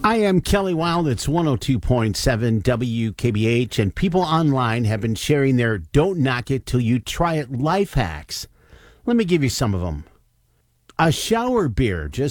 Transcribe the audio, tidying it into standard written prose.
I am Kelly Wild. It's 102.7 WKBH, and people online have been sharing their don't knock it till you try it life hacks. Let me give you some of them. A shower beer just